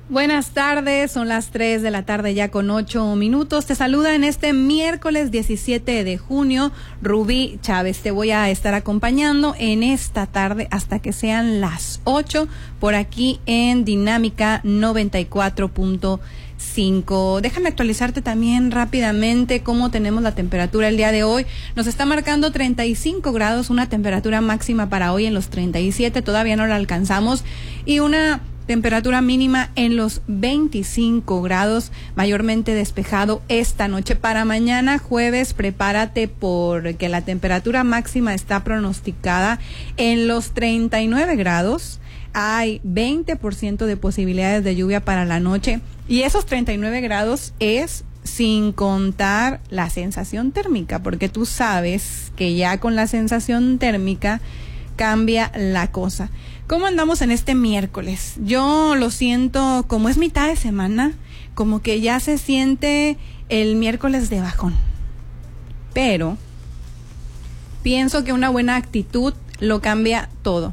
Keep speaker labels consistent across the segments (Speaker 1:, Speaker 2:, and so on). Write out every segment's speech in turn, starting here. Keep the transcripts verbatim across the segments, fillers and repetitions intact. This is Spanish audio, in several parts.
Speaker 1: Buenas tardes, son las tres de la tarde ya con ocho minutos. Te saluda en este miércoles diecisiete de junio Rubí Chávez. Te voy a estar acompañando en esta tarde hasta que sean las ocho por aquí en Dinámica noventa y cuatro punto cinco. Déjame actualizarte también rápidamente cómo tenemos la temperatura el día de hoy. Nos está marcando treinta y cinco grados, una temperatura máxima para hoy en los treinta y siete, todavía no la alcanzamos, y una temperatura mínima en los veinticinco grados, mayormente despejado esta noche. Para mañana jueves, prepárate porque la temperatura máxima está pronosticada en los treinta y nueve grados. Hay veinte por ciento de posibilidades de lluvia para la noche, y esos treinta y nueve grados es sin contar la sensación térmica, porque tú sabes que ya con la sensación térmica cambia la cosa. ¿Cómo andamos en este miércoles? Yo lo siento, como es mitad de semana, como que ya se siente el miércoles de bajón. Pero pienso que una buena actitud lo cambia todo.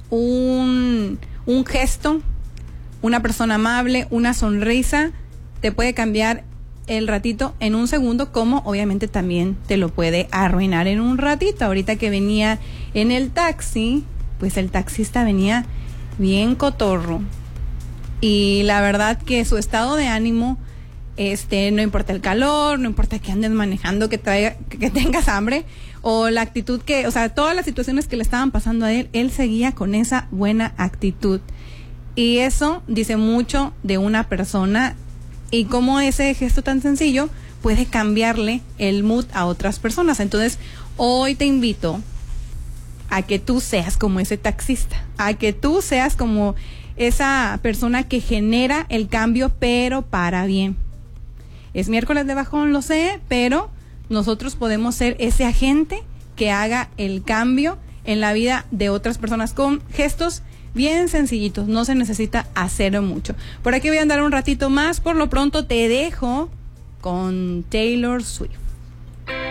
Speaker 1: Un, un gesto, una persona amable, una sonrisa, te puede cambiar el ratito en un segundo, como obviamente también te lo puede arruinar en un ratito. Ahorita que venía en el taxi, pues el taxista venía bien cotorro, y la verdad que su estado de ánimo, este, no importa el calor, no importa que andes manejando, que traiga, que tengas hambre, o la actitud que, o sea, todas las situaciones que le estaban pasando a él, él seguía con esa buena actitud. Y eso dice mucho de una persona, y cómo ese gesto tan sencillo puede cambiarle el mood a otras personas. Entonces, hoy te invito a que tú seas como ese taxista, a que tú seas como esa persona que genera el cambio, pero para bien. Es miércoles de bajón, lo sé, pero nosotros podemos ser ese agente que haga el cambio en la vida de otras personas con gestos bien sencillitos. No se necesita hacer mucho. Por aquí voy a andar un ratito más. Por lo pronto te dejo con Taylor Swift.